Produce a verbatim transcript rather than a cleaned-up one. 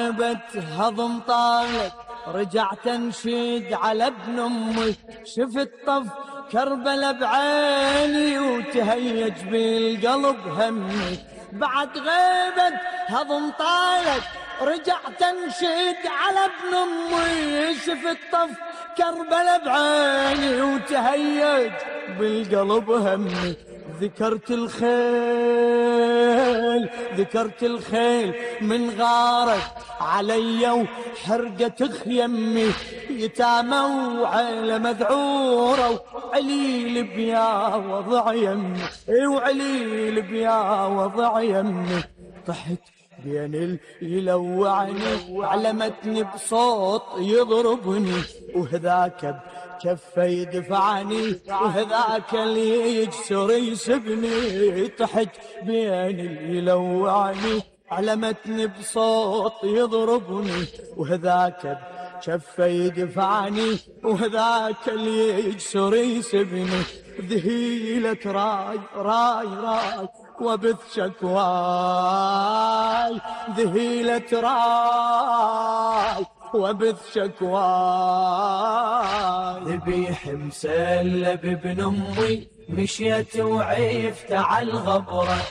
بت هضم طالت رجعت انشد على ابن امي، شفت طف كربلا بعيني وتهيج بالقلب همي. بعد غيبة هضم طالت رجعت انشد على ابن امي، شفت طف كربلا بعيني وتهيج بالقلب همي. ذكرت الخيل ذكرت الخيل من غارت علي وحرقت خيمي، يتامى وعيلة مذعورة وعليل بيا وضع يمي، وعليل بيا وضع يمي. طحت بين يلوعني علمتني بصوت يضربني، وهذاك كفه يدفعني وهذاك اللي يجسر يسبني. طحت بين يلوعني علمتني بصوت يضربني، وهذاك كفه يدفعني وهذاك اللي يجسر يسبني. ذهيلة راي راي راي وبث شكواي، ذهيلة راي وبث شكواي. ذبيح مسلب ابن امي مشيت وعفت على الغبرة،